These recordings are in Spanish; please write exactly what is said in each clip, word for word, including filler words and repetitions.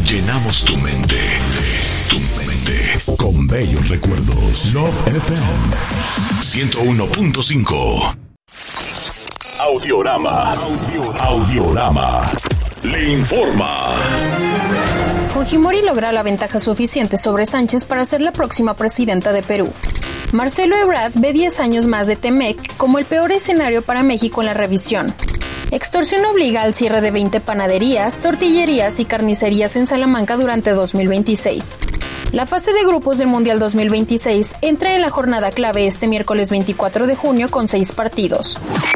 Llenamos tu mente, tu mente, con bellos recuerdos. Love F M ciento uno punto cinco. Audiorama. Audiorama. Le informa. Fujimori logra la ventaja suficiente sobre Sánchez para ser la próxima presidenta de Perú. Marcelo Ebrard ve diez años más de Temec como el peor escenario para México en la revisión. Extorsión obliga al cierre de veinte panaderías, tortillerías y carnicerías en Salamanca durante dos mil veintiséis. La fase de grupos del Mundial dos mil veintiséis entra en la jornada clave este miércoles veinticuatro de junio con seis partidos.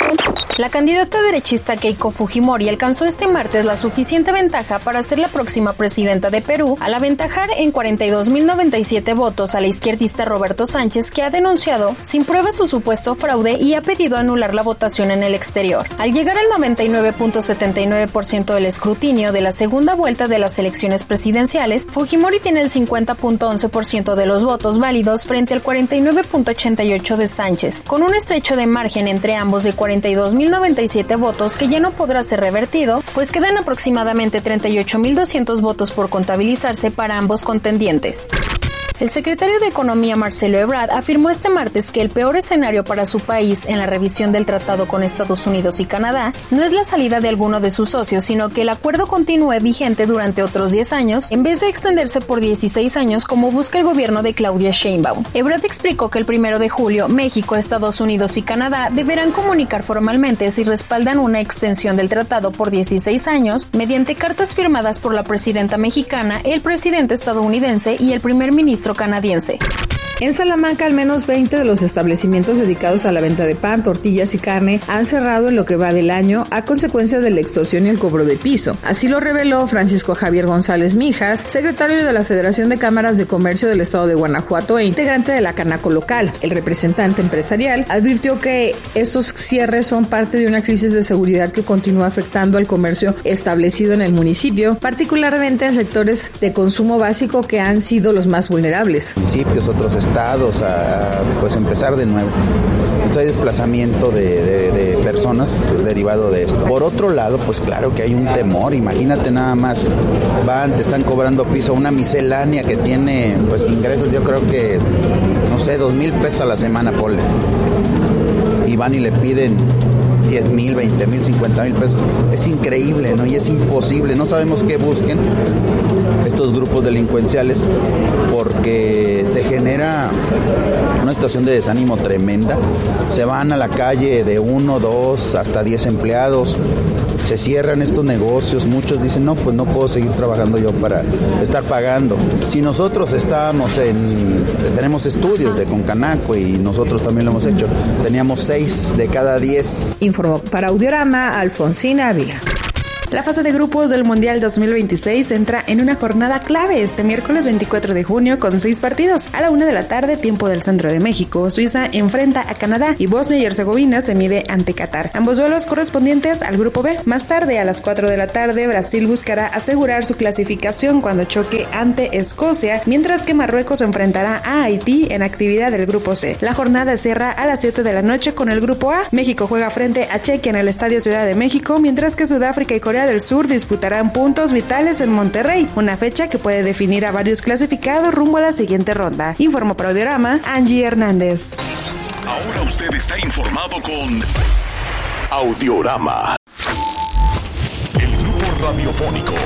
La candidata derechista Keiko Fujimori alcanzó este martes la suficiente ventaja para ser la próxima presidenta de Perú, al aventajar en cuarenta y dos mil noventa y siete votos a la izquierdista Roberto Sánchez, que ha denunciado sin pruebas su supuesto fraude y ha pedido anular la votación en el exterior. Al llegar al noventa y nueve punto setenta y nueve por ciento del escrutinio de la segunda vuelta de las elecciones presidenciales, Fujimori tiene el cincuenta punto once por ciento de los votos válidos frente al cuarenta y nueve punto ochenta y ocho por ciento de Sánchez, con un estrecho de margen entre ambos de cuarenta y dos mil noventa y siete votos que ya no podrá ser revertido, pues quedan aproximadamente treinta y ocho mil doscientos votos por contabilizarse para ambos contendientes. El secretario de Economía Marcelo Ebrard afirmó este martes que el peor escenario para su país en la revisión del tratado con Estados Unidos y Canadá no es la salida de alguno de sus socios, sino que el acuerdo continúe vigente durante otros diez años, en vez de extenderse por dieciséis años como busca el gobierno de Claudia Sheinbaum. Ebrard explicó que el primero de julio, México, Estados Unidos y Canadá deberán comunicar formalmente si respaldan una extensión del tratado por dieciséis años mediante cartas firmadas por la presidenta mexicana, el presidente estadounidense y el primer ministro canadiense. En Salamanca, al menos veinte de los establecimientos dedicados a la venta de pan, tortillas y carne han cerrado en lo que va del año a consecuencia de la extorsión y el cobro de piso. Así lo reveló Francisco Javier González Mijas, secretario de la Federación de Cámaras de Comercio del Estado de Guanajuato e integrante de la Canaco local. El representante empresarial advirtió que estos cierres son parte de una crisis de seguridad que continúa afectando al comercio establecido en el municipio, particularmente en sectores de consumo básico que han sido los más vulnerables. Municipios, otros estados, a pues empezar de nuevo. Entonces hay desplazamiento de, de, de personas derivado de esto. Por otro lado, pues claro que hay un temor. Imagínate nada más, van, te están cobrando piso, una miscelánea que tiene pues ingresos, yo creo que, no sé, dos mil pesos a la semana, ponle. Y van y le piden diez mil, veinte mil, cincuenta mil pesos. Es increíble, ¿no? Y es imposible. No sabemos qué busquen estos grupos delincuenciales, porque se genera una situación de desánimo tremenda. Se van a la calle de uno, dos, hasta diez empleados. Se cierran estos negocios. Muchos dicen, no, pues no puedo seguir trabajando yo para estar pagando. Si nosotros estábamos en... Tenemos estudios de Concanaco y nosotros también lo hemos hecho. Teníamos seis de cada diez. Informó para Audiorama Alfonsina Ávila. La fase de grupos del Mundial dos mil veintiséis entra en una jornada clave este miércoles veinticuatro de junio con seis partidos. A la una de la tarde, tiempo del centro de México, Suiza enfrenta a Canadá y Bosnia y Herzegovina se mide ante Qatar. Ambos duelos correspondientes al grupo B. Más tarde, a las cuatro de la tarde, Brasil buscará asegurar su clasificación cuando choque ante Escocia, mientras que Marruecos enfrentará a Haití en actividad del grupo C. La jornada cierra a las siete de la noche con el grupo A. México juega frente a Chequia en el Estadio Ciudad de México, mientras que Sudáfrica y Corea del Sur disputarán puntos vitales en Monterrey, una fecha que puede definir a varios clasificados rumbo a la siguiente ronda. Informó para Audiorama, Angie Hernández. Ahora usted está informado con Audiorama. El grupo radiofónico.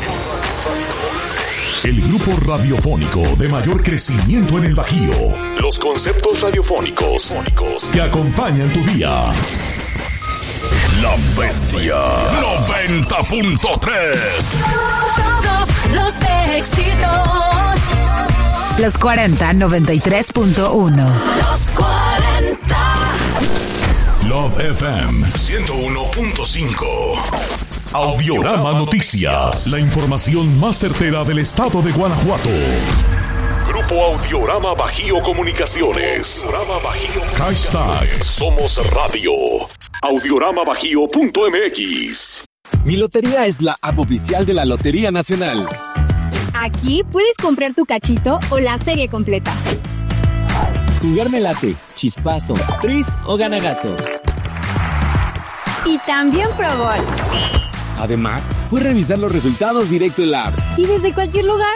El grupo radiofónico de mayor crecimiento en el Bajío. Los conceptos radiofónicos que acompañan tu día. La Bestia noventa punto tres. Todos los éxitos. Los cuarenta noventa y tres punto uno. Los cuarenta. Love F M ciento uno punto cinco. Audiorama Noticias. La información más certera del estado de Guanajuato. Grupo Audiorama Bajío Comunicaciones. Audiorama Bajío. Hashtag Somos Radio. audiorama bajío punto eme equis. Mi Lotería es la app oficial de la Lotería Nacional. Aquí puedes comprar tu cachito o la serie completa. Jugarme late, chispazo, tris o gana gato. Y también Pro Gol. Además, Puedes revisar los resultados directo en la app. Y desde cualquier lugar.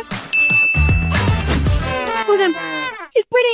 Oigan, esperen.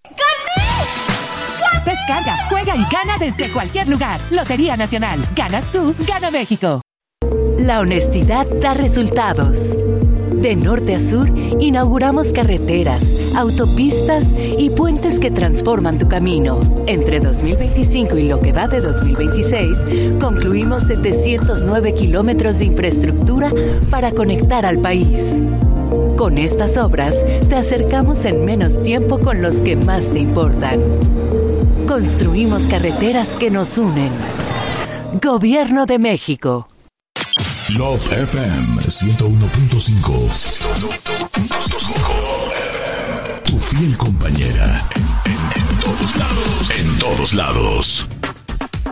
¡Gané! Descarga, juega y gana desde cualquier lugar. Lotería Nacional. Ganas tú, gana México. La honestidad da resultados. De norte a sur, inauguramos carreteras, autopistas y puentes que transforman tu camino. Entre dos mil veinticinco y lo que va de dos mil veintiséis, concluimos setecientos nueve kilómetros de infraestructura para conectar al país. Con estas obras, te acercamos en menos tiempo con los que más te importan. Construimos carreteras que nos unen. Gobierno de México. Love F M ciento uno punto cinco. Tu fiel compañera en, en, en todos lados. En todos lados.